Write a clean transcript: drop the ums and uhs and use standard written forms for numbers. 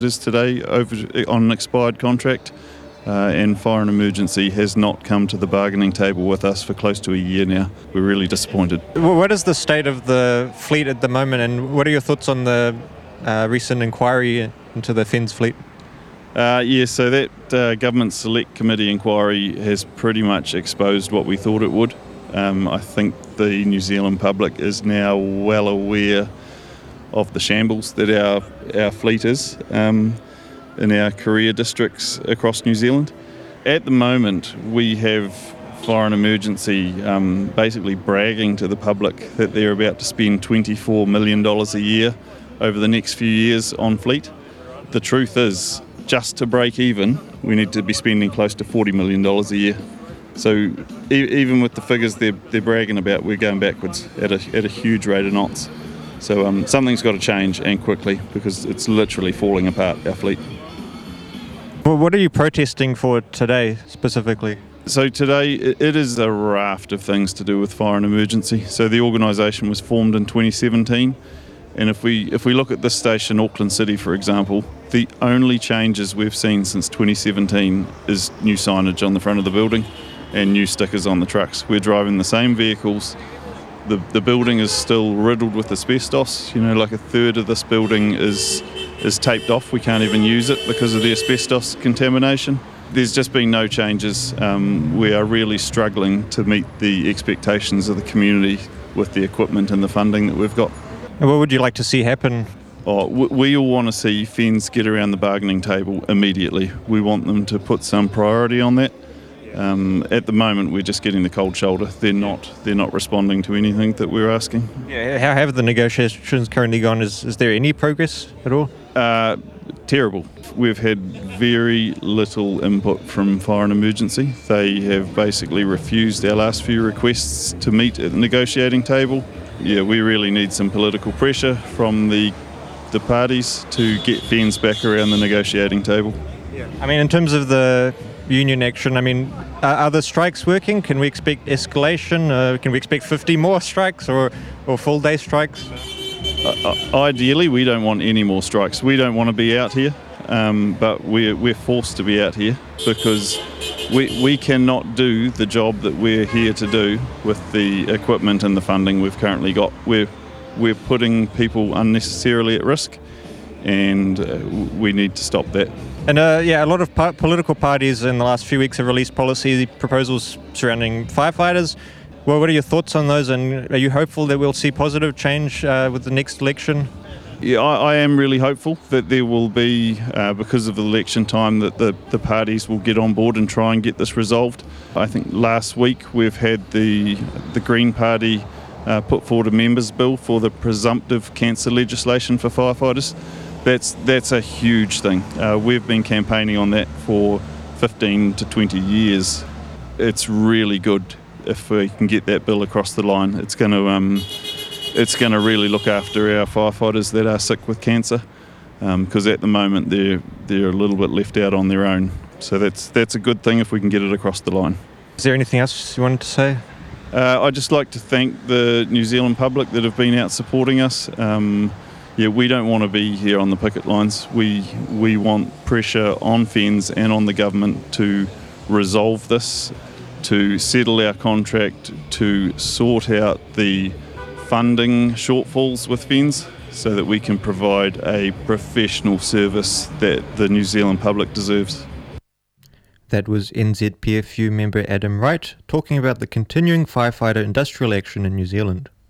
It is today over on an expired contract, and Fire and Emergency has not come to the bargaining table with us for close to a year now. We're really disappointed. What is the state of the fleet at the moment, and what are your thoughts on the recent inquiry into the FENZ fleet? So that Government Select Committee inquiry has pretty much exposed what we thought it would. I think the New Zealand public is now well aware of the shambles that our fleet is in our career districts across New Zealand. At the moment, we have Fire and Emergency basically bragging to the public that they're about to spend $24 million a year over the next few years on fleet. The truth is, just to break even, we need to be spending close to $40 million a year. So even with the figures they're bragging about, we're going backwards at a huge rate of knots. So something's got to change, and quickly, because it's literally falling apart, our fleet. Well, what are you protesting for today specifically? So today it is a raft of things to do with Fire and Emergency. So the organisation was formed in 2017, and if we look at this station, Auckland City, for example, the only changes we've seen since 2017 is new signage on the front of the building and new stickers on the trucks. We're driving the same vehicles. The building is still riddled with asbestos. Like a third of this building is taped off. We can't even use it because of the asbestos contamination. There's just been no changes. We are really struggling to meet the expectations of the community with the equipment and the funding that we've got. And what would you like to see happen? We all want to see FENZ get around the bargaining table immediately. We want them to put some priority on that. At the moment, we're just getting the cold shoulder. They're not responding to anything that we're asking. Yeah, how have the negotiations currently gone? Is there any progress at all? Terrible. We've had very little input from Fire and Emergency. They have basically refused our last few requests to meet at the negotiating table. Yeah, we really need some political pressure from the parties to get FENZ back around the negotiating table. Yeah. In terms of the union action, are the strikes working? Can we expect escalation? Can we expect 50 more strikes or full day strikes? Ideally, we don't want any more strikes. We don't want to be out here, but we're forced to be out here because we cannot do the job that we're here to do with the equipment and the funding we've currently got. We're putting people unnecessarily at risk, and we need to stop that. And a lot of political parties in the last few weeks have released policy proposals surrounding firefighters. Well, what are your thoughts on those, and are you hopeful that we'll see positive change with the next election? Yeah, I am really hopeful that there will be, because of the election time, that the parties will get on board and try and get this resolved. I think last week we've had the Green Party put forward a members' bill for the presumptive cancer legislation for firefighters. That's a huge thing. We've been campaigning on that for 15 to 20 years. It's really good if we can get that bill across the line. It's going to really look after our firefighters that are sick with cancer, because at the moment they're a little bit left out on their own. So that's a good thing if we can get it across the line. Is there anything else you wanted to say? I'd just like to thank the New Zealand public that have been out supporting us. We don't want to be here on the picket lines. We want pressure on FENZ and on the government to resolve this, to settle our contract, to sort out the funding shortfalls with FENZ so that we can provide a professional service that the New Zealand public deserves. That was NZPFU member Adam Wright talking about the continuing firefighter industrial action in New Zealand.